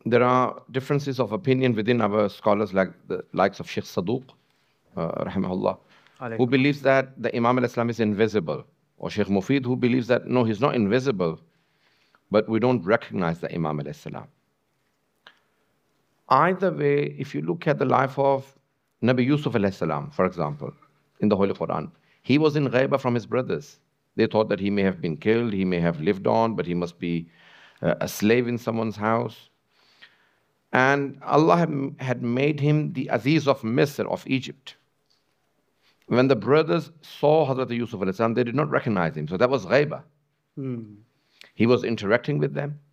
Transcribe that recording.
there are differences of opinion within our scholars, like the likes of Sheikh Saduq, rahimahullah, who Alaykum. believes that the Imam al-Islam is invisible, or Sheikh Mufid, who believes that no, he's not invisible, but we don't recognize the Imam al-Islam. Either way, if you look at the life of Nabi Yusuf al-Salam, for example, in the Holy Quran, he was in ghaiba from his brothers. They thought that he may have been killed, he may have lived on, but he must be a slave in someone's house. And Allah had made him the Aziz of Misr, of Egypt. When the brothers saw Hazrat Yusuf al-Salam, they did not recognize him. So that was ghaiba. Hmm. He was interacting with them.